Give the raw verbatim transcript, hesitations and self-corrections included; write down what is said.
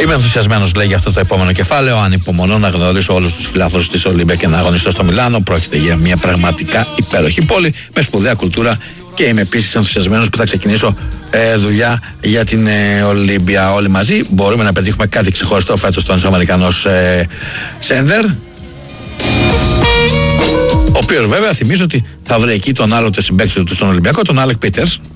Είμαι ενθουσιασμένος, λέει, για αυτό το επόμενο κεφάλαιο. Ανυπομονώ να γνωρίσω όλους τους φιλάθλους της Ολύμπια και να αγωνιστώ στο Μιλάνο. Πρόκειται για μια πραγματικά υπέροχη πόλη με σπουδαία κουλτούρα και είμαι επίσης ενθουσιασμένος που θα ξεκινήσω ε, δουλειά για την ε, Ολύμπια. Όλοι μαζί μπορούμε να πετύχουμε κάτι ξεχωριστό φέτος στον Αμερικανός ε, Σέντερ. Ο οποίος βέβαια θυμίζω ότι θα βρει εκεί τον άλλοτε συμπαίκτη του στον Ολυμπιακό, τον Άλεκ Πίτερς.